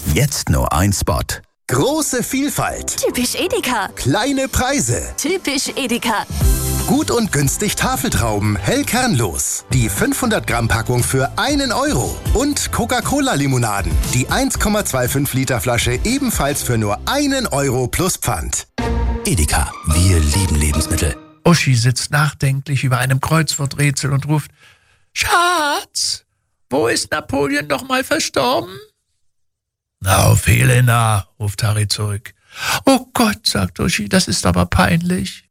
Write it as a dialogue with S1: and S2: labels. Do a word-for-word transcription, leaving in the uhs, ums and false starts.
S1: Jetzt nur ein Spot.
S2: Große Vielfalt.
S3: Typisch Edeka.
S2: Kleine Preise.
S3: Typisch Edeka.
S2: Gut und günstig Tafeltrauben, hell kernlos. Die fünfhundert Gramm Packung für einen Euro. Und Coca-Cola-Limonaden. Die eins Komma fünfundzwanzig Liter Flasche ebenfalls für nur einen Euro plus Pfand.
S1: Edeka, wir lieben Lebensmittel.
S4: Uschi sitzt nachdenklich über einem Kreuzworträtsel und ruft: Schatz, wo ist Napoleon noch mal verstorben? Na, auf Helena, ruft Harry zurück. Oh Gott, sagt Uschi, das ist aber peinlich.